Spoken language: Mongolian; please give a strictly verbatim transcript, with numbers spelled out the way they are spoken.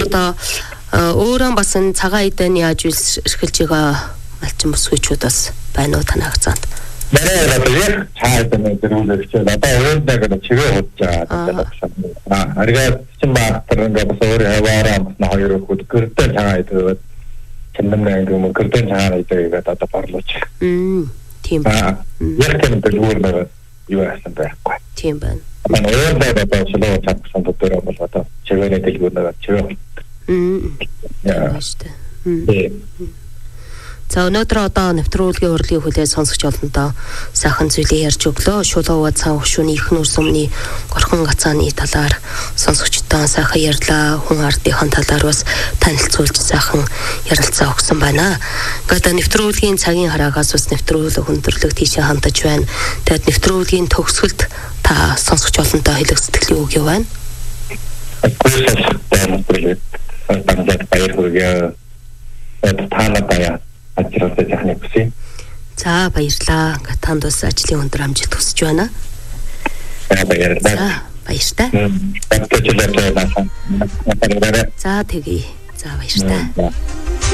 одоо өөрөө бас энэ цагаан эдэн яаж эрхэлж байгаа малчин бүсгүйчүүд бас байна уу танай хацаанд? Манай одоо цаад нэг зэрүүлэгч одоо өөрөөр чигээ худж байгаа. Арга чин баатар ингээ бас өөр хаваараа бас хоёр хүүд гэрдэн цагаан эдэн чимнээ ингээ гэрдэн цагаан эдэн одоо барлууч. Мм тийм ба. Яг тийм дэлгүүр юу яасан байхгүй. Тийм байна. манай өөрөөр одоо солио чадсан дотор бол одоо чивэрэ дэлгүүрээр чивэр. Мм. Яа. За өнөөдөр одоо нэвтрүүлгийн урлагийн хүлээж сонсогч олондоо сайхан зүйлийг ярьж өглөө. Шулууваа цаан хөшүүний ихнүр сумны горхон гацааны талаар сонсогчдоо сайхан ярьлаа. Хүн ардынхан талаар бас танилцуулж сайхан ярилцаа өгсөн байна. Ингээд нэвтрүүлгийн цагийн хараагаас бас нэвтрүүлэг өндөрлөг тийшээ хандаж байна. Тэгэд нэвтрүүлгийн төгсгөлд та сонсогч олондоо хэлэх сэтгэлийн үг юу байна? Баяр хүргэе. Таана баяа. Ажралтай захны хүсье. За баярлаа. Танд бас ажлын өндөр амжилт хүсэж байна. За баярлалаа. Баяртай. За тэгье. За баяртай.